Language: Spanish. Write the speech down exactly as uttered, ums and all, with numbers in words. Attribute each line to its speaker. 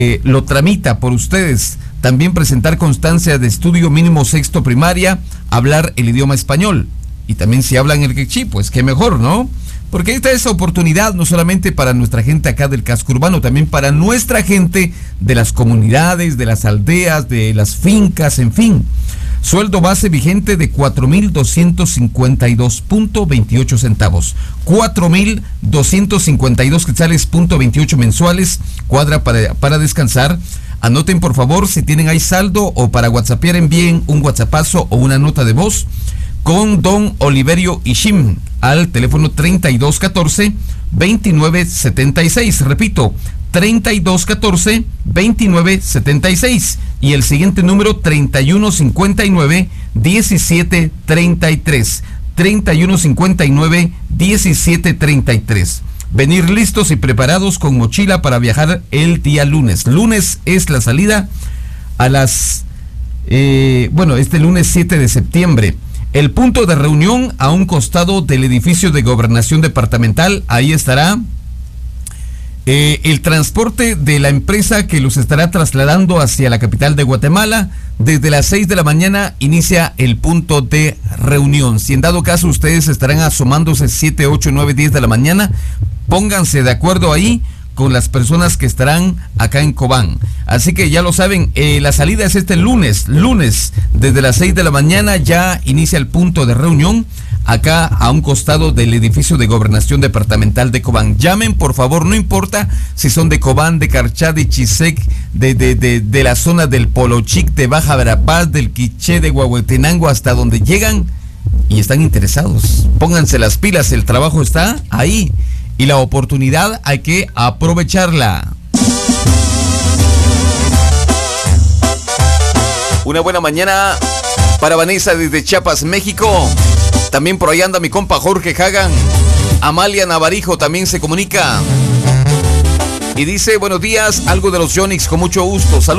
Speaker 1: eh, lo tramita por ustedes. También presentar constancia de estudio mínimo sexto primaria, hablar el idioma español. Y también si hablan el quechí, pues qué mejor, ¿no? Porque esta es oportunidad no solamente para nuestra gente acá del casco urbano, también para nuestra gente de las comunidades, de las aldeas, de las fincas, en fin. Sueldo base vigente de cuatro mil doscientos cincuenta y dos punto veintiocho centavos. cuatro mil doscientos cincuenta y dos quetzales punto veintiocho mensuales, cuadra para, para descansar. Anoten por favor si tienen ahí saldo o para whatsappear envíen un whatsappazo o una nota de voz con don Oliverio Ishim al teléfono treinta y dos catorce veintinueve setenta y seis. Repito, treinta y dos catorce veintinueve setenta y seis y el siguiente número treinta y uno cincuenta y nueve diecisiete treinta y tres. treinta y uno cincuenta y nueve diecisiete treinta y tres. Venir listos y preparados con mochila para viajar el día lunes. Lunes es la salida a las, eh, bueno, este lunes siete de septiembre. El punto de reunión a un costado del edificio de Gobernación Departamental, ahí estará eh, el transporte de la empresa que los estará trasladando hacia la capital de Guatemala. Desde las seis de la mañana inicia el punto de reunión. Si en dado caso ustedes estarán asomándose siete, ocho, nueve, diez de la mañana, pónganse de acuerdo ahí con las personas que estarán acá en Cobán. Así que ya lo saben, eh, la salida es este lunes, lunes, desde las seis de la mañana ya inicia el punto de reunión acá a un costado del edificio de Gobernación Departamental de Cobán. Llamen, por favor, no importa si son de Cobán, de Carchá, de Chisec, de, de, de, de la zona del Polochic, de Baja Verapaz, del Quiché, de Huehuetenango, hasta donde llegan y están interesados. Pónganse las pilas, el trabajo está ahí. Y la oportunidad hay que aprovecharla. Una buena mañana para Vanessa desde Chiapas, México. También por ahí anda mi compa Jorge Hagan. Amalia Navarijo también se comunica. Y dice, buenos días, algo de los Yonix con mucho gusto. Saludos.